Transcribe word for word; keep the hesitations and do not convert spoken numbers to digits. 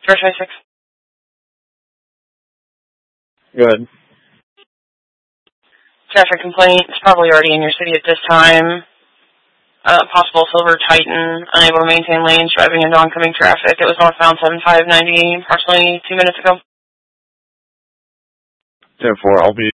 four twenty-six. Good. Traffic complaint. It's probably already in your city at this time. Uh, possible Silver Titan, unable to maintain lanes, driving into oncoming traffic. It was northbound seven five ninety approximately two minutes ago. ten four, I'll be